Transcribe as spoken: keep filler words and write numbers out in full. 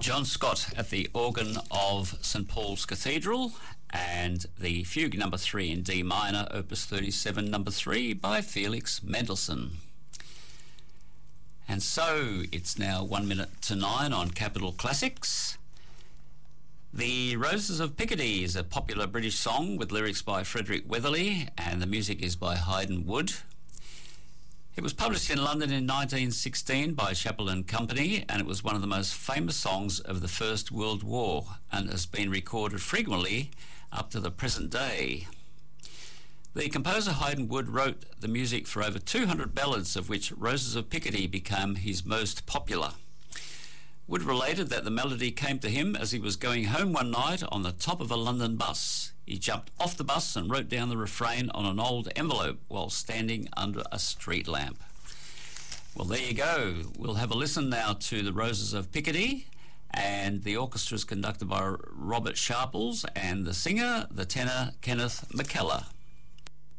John Scott at the organ of St Paul's Cathedral, and the fugue number three in D minor, opus thirty-seven, number three, by Felix Mendelssohn. And so it's now one minute to nine on Capital Classics. The Roses of Picardy is a popular British song with lyrics by Frederick Weatherly, and the music is by Haydn Wood. It was published in London in nineteen sixteen by Chappell and Company, and it was one of the most famous songs of the First World War and has been recorded frequently up to the present day. The composer Haydn Wood wrote the music for over two hundred ballads, of which Roses of Picardy became his most popular. Wood related that the melody came to him as he was going home one night on the top of a London bus. He jumped off the bus and wrote down the refrain on an old envelope while standing under a street lamp. Well, there you go. We'll have a listen now to the Roses of Picardy, and the orchestra is conducted by Robert Sharples, and the singer, the tenor, Kenneth McKellar.